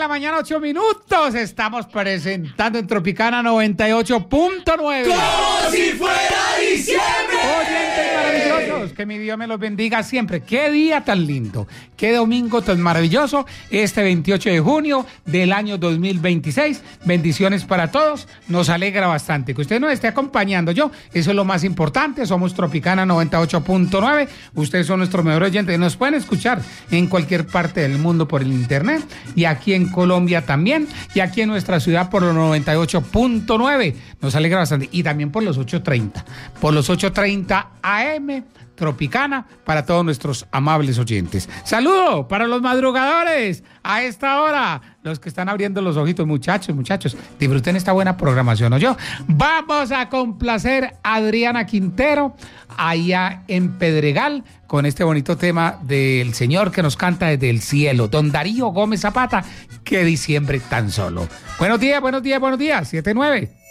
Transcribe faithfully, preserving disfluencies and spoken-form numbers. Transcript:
la mañana, ocho minutos. Estamos presentando en Tropicana noventa y ocho punto nueve. ¡Como si fuera diciembre! Oyentes maravillosos, que mi Dios me los bendiga siempre. Qué día tan lindo, qué domingo tan maravilloso, este veintiocho de junio del año dos mil veintiséis. Bendiciones para todos, nos alegra bastante que usted nos esté acompañando. Yo, eso es lo más importante, somos Tropicana noventa y ocho punto nueve. Ustedes son nuestros mejores oyentes, nos pueden escuchar en cualquier parte del mundo por el internet, y aquí en Colombia también, y aquí en nuestra ciudad por los noventa y ocho punto nueve. Nos alegra bastante, y también por los ocho treinta, por los ocho treinta A M Tropicana, para todos nuestros amables oyentes. Saludo para los madrugadores a esta hora, los que están abriendo los ojitos. Muchachos, muchachos, disfruten esta buena programación, ¿o yo? Vamos a complacer a Adriana Quintero allá en Pedregal con este bonito tema del señor que nos canta desde el cielo, don Darío Gómez Zapata. Qué diciembre tan solo. Buenos días, buenos días, buenos días, siete nueve.